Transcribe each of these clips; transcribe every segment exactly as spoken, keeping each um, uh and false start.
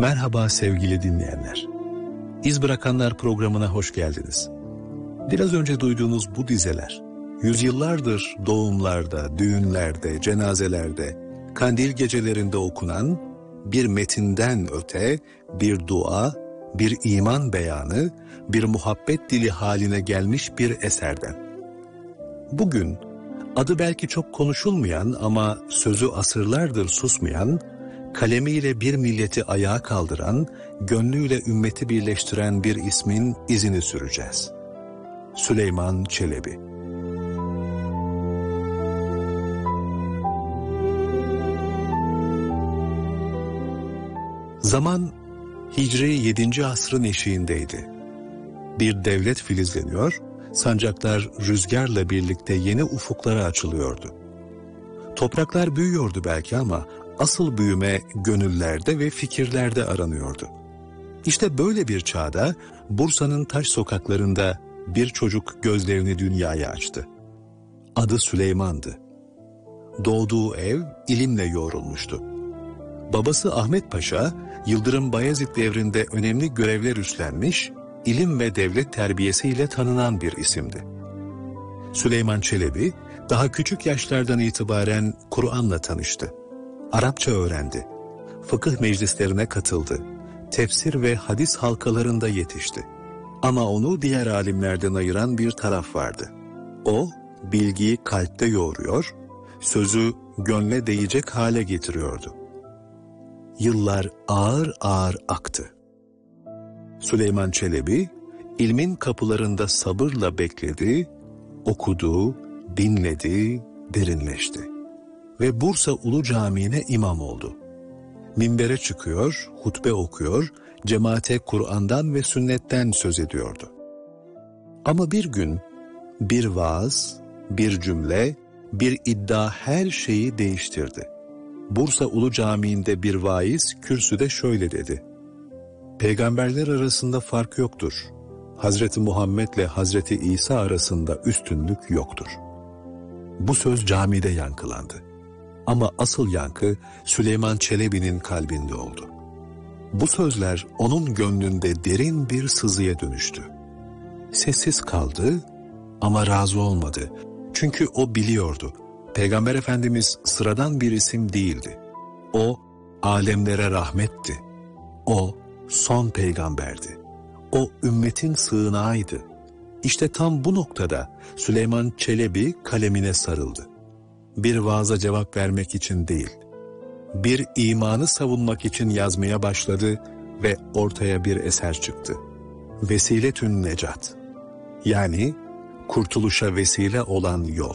Merhaba sevgili dinleyenler. İz Bırakanlar programına hoş geldiniz. Biraz önce duyduğunuz bu dizeler, yüzyıllardır doğumlarda, düğünlerde, cenazelerde, kandil gecelerinde okunan bir metinden öte bir dua, bir iman beyanı, bir muhabbet dili haline gelmiş bir eserden. Bugün adı belki çok konuşulmayan ama sözü asırlardır susmayan, kalemiyle bir milleti ayağa kaldıran, gönlüyle ümmeti birleştiren bir ismin izini süreceğiz. Süleyman Çelebi. Zaman Hicri yedinci asrın eşiğindeydi. Bir devlet filizleniyor, sancaklar rüzgarla birlikte yeni ufuklara açılıyordu. Topraklar büyüyordu belki ama asıl büyüme gönüllerde ve fikirlerde aranıyordu. İşte böyle bir çağda Bursa'nın taş sokaklarında bir çocuk gözlerini dünyaya açtı. Adı Süleyman'dı. Doğduğu ev ilimle yoğrulmuştu. Babası Ahmet Paşa, Yıldırım Bayezid devrinde önemli görevler üstlenmiş, ilim ve devlet terbiyesiyle tanınan bir isimdi. Süleyman Çelebi, daha küçük yaşlardan itibaren Kur'an'la tanıştı. Arapça öğrendi. Fıkıh meclislerine katıldı. Tefsir ve hadis halkalarında yetişti. Ama onu diğer alimlerden ayıran bir taraf vardı. O, bilgiyi kalpte yoğuruyor, sözü gönle değecek hale getiriyordu. Yıllar ağır ağır aktı. Süleyman Çelebi, ilmin kapılarında sabırla bekledi, okudu, dinledi, derinleşti. Ve Bursa Ulu Camii'ne imam oldu. Minbere çıkıyor, hutbe okuyor, cemaate Kur'an'dan ve sünnetten söz ediyordu. Ama bir gün bir vaaz, bir cümle, bir iddia her şeyi değiştirdi. Bursa Ulu Camii'nde bir vaiz kürsüde şöyle dedi: Peygamberler arasında fark yoktur. Hazreti Muhammed'le Hazreti İsa arasında üstünlük yoktur. Bu söz camide yankılandı. Ama asıl yankı Süleyman Çelebi'nin kalbinde oldu. Bu sözler onun gönlünde derin bir sızıya dönüştü. Sessiz kaldı ama razı olmadı. Çünkü o biliyordu. Peygamber Efendimiz sıradan bir isim değildi. O, alemlere rahmetti. O, son peygamberdi. O, ümmetin sığınağıydı. İşte tam bu noktada Süleyman Çelebi kalemine sarıldı. Bir vaaza cevap vermek için değil, bir imanı savunmak için yazmaya başladı ve ortaya bir eser çıktı. Vesiletün Necat, yani kurtuluşa vesile olan yol.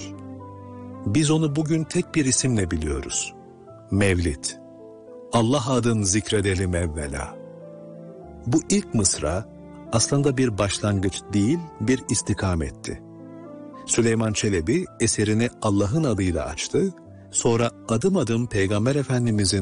Biz onu bugün tek bir isimle biliyoruz. Mevlid. Allah adın zikredelim evvela. Bu ilk mısra aslında bir başlangıç değil, bir istikametti. Süleyman Çelebi eserini Allah'ın adıyla açtı, sonra adım adım Peygamber Efendimizin